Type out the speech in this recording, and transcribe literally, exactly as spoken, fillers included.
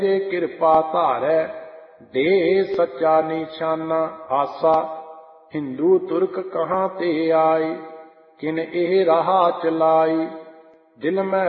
ਜੇ ਕਿਰਪਾ ਧਾਰੈ ਦੇ ਸੱਚਾ ਨਿਸ਼ਾਨਾ ਆਸਾ। ਹਿੰਦੂ ਤੁਰਕ ਕਹਾਂ ਤੇ ਆਏ ਕਿਨ ਇਹ ਰਾਹ ਚਲਾਈ। ਦਿਲ ਮੈਂ